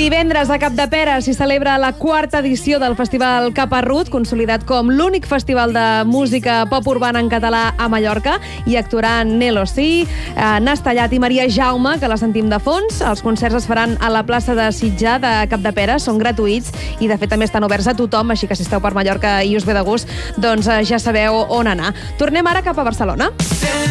Divendres a Capdepera s'hi celebra la 4ª edició del Festival Caparrut, consolidat com l'únic festival de música pop urbana en català a Mallorca. Hi actuaran Nelo Sí, Nastallat i Maria Jaume, que la sentim de fons. Els concerts es faran a la plaça de Sitjar de Capdepera, són gratuïts i de fet també estan oberts a tothom, així que si esteu per Mallorca i us ve de gust, doncs ja sabeu on anar. Tornem ara cap a Barcelona.